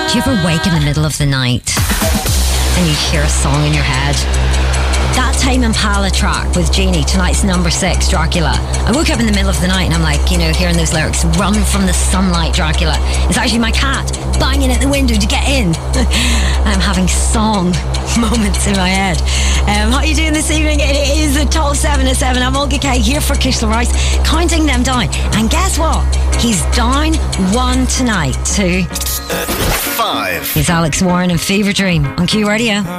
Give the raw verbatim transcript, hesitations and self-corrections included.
Do you ever wake in the middle of the night and you hear a song in your head? That Tame Impala track with Genie, tonight's number six, Dracula. I woke up in the middle of the night and I'm like, you know, hearing those lyrics, run from the sunlight, Dracula. It's actually my cat banging at the window to get in. I'm having song moments in my head. Um, how are you doing this evening? It is the top seven at seven. I'm Olga Kay here for Kishla Rice, counting them down. And guess what? He's down one tonight to five. He's Alex Warren and Fever Dream on Q Radio.